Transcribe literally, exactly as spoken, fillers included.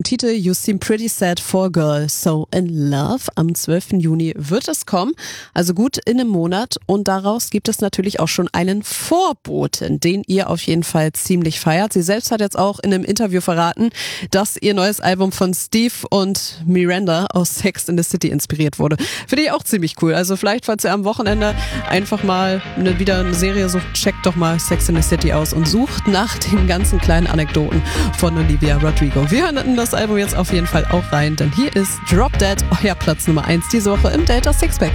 Titel You Seem Pretty Sad for a Girl, So in Love. Am zwölften Juni wird es kommen, also gut in einem Monat. Und daraus gibt es natürlich auch schon einen Vorboten, den ihr auf jeden Fall ziemlich feiert. Sie selbst hat jetzt auch in einem Interview verraten, dass ihr neues Album von Steve und Miranda aus Sex in the City inspiriert wurde. Finde ich auch ziemlich cool. Also vielleicht, falls ihr am Wochenende einfach mal eine, wieder eine Serie sucht, checkt doch mal Sex in the City aus und sucht nach den ganzen kleinen Anekdoten von Olivia Rodrigo. Wir hören in das Album jetzt auf jeden Fall auch rein, denn hier ist Drop Dead, euer Platz Nummer eins diese Woche im Delta Sixpack.